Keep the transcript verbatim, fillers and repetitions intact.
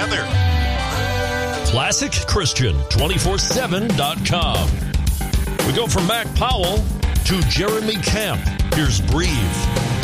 weather. Classic Christian two forty-seven dot com. We go from Mac Powell to Jeremy Camp. Here's Breathe.